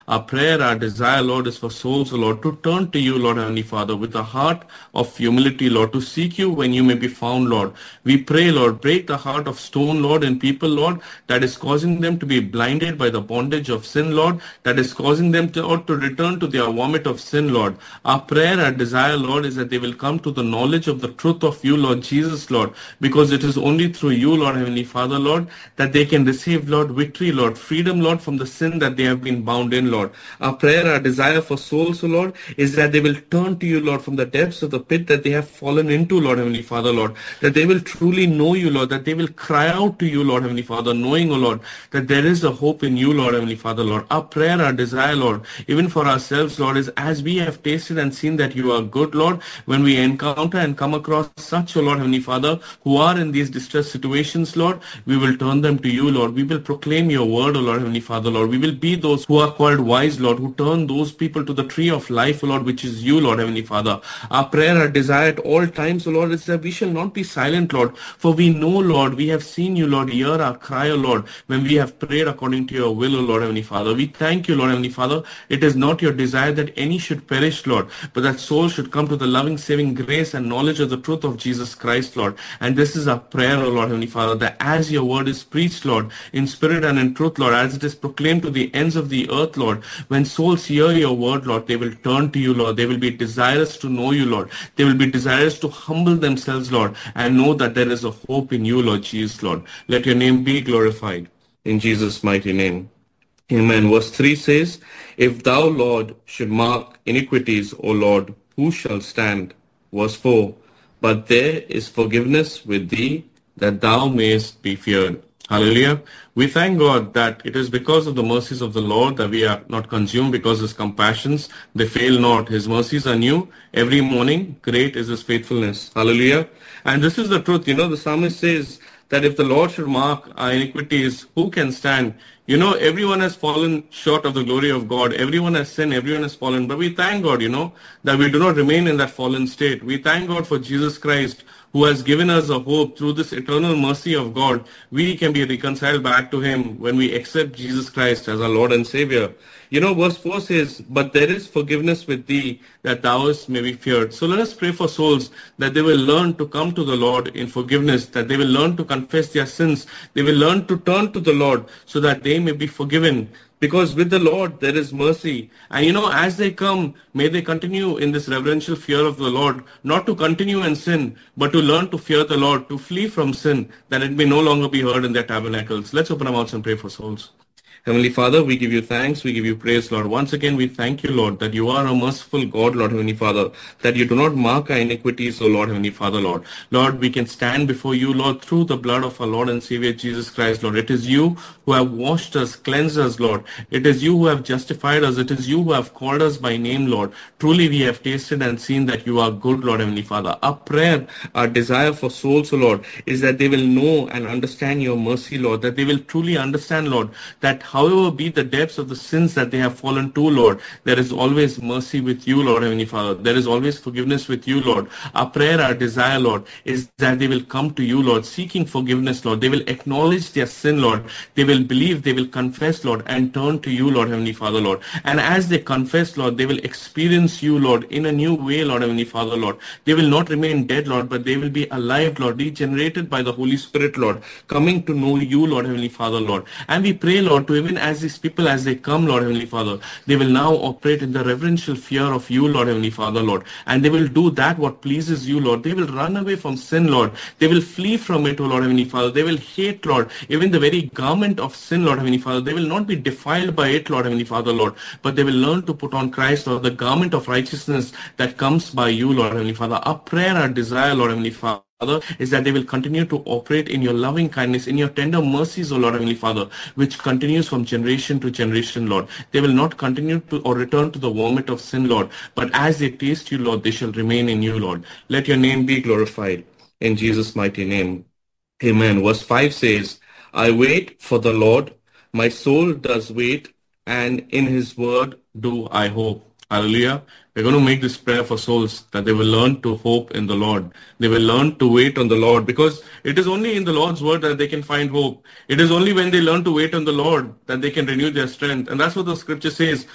Our prayer, our desire, Lord, is for souls, O Lord, to turn to you, Lord Heavenly Father, with a heart of humility, Lord, to seek you when you may be found, Lord. We pray, Lord, break the heart of stone, Lord, in people, Lord, that is causing them to be blinded by the bondage of sin, Lord, that is causing them to, Lord, to return to their vomit of sin, Lord. Our prayer, our desire, Lord, is that they will come to the knowledge of the truth of you, Lord Jesus, Lord, because it is only through you, Lord Heavenly Father, Lord, that they can receive, Lord, victory, Lord, freedom, Lord, from the sin that they have been bound in, Lord. Our prayer, our desire for souls, O Lord, is that they will turn to you, Lord, from the depths of the pit that they have fallen into, Lord Heavenly Father, Lord, that they will truly know you, Lord, that they will cry out to you, Lord Heavenly Father, knowing, O Lord, that there is a hope in you, Lord Heavenly Father, Lord. Our prayer, our desire, Lord, even for ourselves, Lord, is as we have tasted and seen that you are good, Lord, when we encounter and come across such, O Lord Heavenly Father, who are in these distress situations, Lord, we will turn them to you, Lord. We will proclaim your word, O Lord Heavenly Father, Lord. We will be those who are called wise, Lord, who turn those people to the tree of life, O Lord, which is you, Lord Heavenly Father. Our prayer, our desire at all times, O Lord, is that we shall not be silent, Lord, for we know, Lord, we have seen you, Lord, hear our cry, O Lord, when we have prayed according to your will, O Lord Heavenly Father. We thank you, Lord Heavenly Father. It is not your desire that any should perish, Lord, but that souls should come to the loving, saving grace and knowledge of the truth of Jesus Christ, Lord. And this is our prayer, O Lord Heavenly Father, that as your word is preached, Lord, in spirit and in truth, Lord, as it is proclaimed to the ends of the earth, Lord, when souls hear your word, Lord, they will turn to you, Lord. They will be desirous to know you, Lord. They will be desirous to humble themselves, Lord, and know that there is a hope in you, Lord Jesus, Lord. Let your name be glorified. In Jesus' mighty name. Amen. Verse 3 says, if thou, Lord, should mark iniquities, O Lord, who shall stand? Verse 4, but there is forgiveness with thee, that thou mayest be feared. Hallelujah. We thank God that it is because of the mercies of the Lord that we are not consumed, because his compassions, they fail not. His mercies are new every morning. Great is his faithfulness. Hallelujah. And this is the truth. The psalmist says that if the Lord should mark our iniquities, who can stand? Everyone has fallen short of the glory of God. Everyone has sinned. Everyone has fallen. But we thank God, that we do not remain in that fallen state. We thank God for Jesus Christ, who has given us a hope through this eternal mercy of God. We can be reconciled back to him when we accept Jesus Christ as our Lord and Savior. Verse 4 says, but there is forgiveness with thee, that thou may be feared. So let us pray for souls, that they will learn to come to the Lord in forgiveness, that they will learn to confess their sins. They will learn to turn to the Lord so that they may be forgiven. Because with the Lord, there is mercy. And as they come, may they continue in this reverential fear of the Lord, not to continue in sin, but to learn to fear the Lord, to flee from sin, that it may no longer be heard in their tabernacles. Let's open our mouths and pray for souls. Heavenly Father, we give you thanks, we give you praise, Lord. Once again, we thank you, Lord, that you are a merciful God, Lord, Heavenly Father, that you do not mark our iniquities, O Lord, Heavenly Father, Lord. Lord, we can stand before you, Lord, through the blood of our Lord and Savior, Jesus Christ, Lord. It is you who have washed us, cleansed us, Lord. It is you who have justified us. It is you who have called us by name, Lord. Truly, we have tasted and seen that you are good, Lord, Heavenly Father. Our prayer, our desire for souls, O Lord, is that they will know and understand your mercy, Lord, that they will truly understand, Lord, that however be the depths of the sins that they have fallen to, Lord, there is always mercy with you, Lord, Heavenly Father. There is always forgiveness with you, Lord. Our prayer, our desire, Lord, is that they will come to you, Lord, seeking forgiveness, Lord. They will acknowledge their sin, Lord. They will believe, they will confess, Lord, and turn to you, Lord, Heavenly Father, Lord. And as they confess, Lord, they will experience you, Lord, in a new way, Lord, Heavenly Father, Lord. They will not remain dead, Lord, but they will be alive, Lord, regenerated by the Holy Spirit, Lord, coming to know you, Lord, Heavenly Father, Lord. And we pray, Lord, to even as these people, as they come, Lord, Heavenly Father, they will now operate in the reverential fear of you, Lord, Heavenly Father, Lord. And they will do that what pleases you, Lord. They will run away from sin, Lord. They will flee from it, O Lord, Heavenly Father. They will hate, Lord, even the very garment of sin, Lord, Heavenly Father. They will not be defiled by it, Lord, Heavenly Father, Lord. But they will learn to put on Christ, Lord, the garment of righteousness that comes by you, Lord, Heavenly Father. Our prayer, our desire, Lord, Heavenly Father, is that they will continue to operate in your loving kindness, in your tender mercies, O Lord, Heavenly Father, which continues from generation to generation, Lord. They will not continue to or return to the vomit of sin, Lord, but as they taste you, Lord, they shall remain in you, Lord. Let your name be glorified. In Jesus' mighty name. Amen. Verse 5 says, I wait for the Lord, my soul does wait, and in his word do I hope. Hallelujah. We're going to make this prayer for souls, that they will learn to hope in the Lord. They will learn to wait on the Lord, because it is only in the Lord's word that they can find hope. It is only when they learn to wait on the Lord that they can renew their strength. And that's what the scripture says.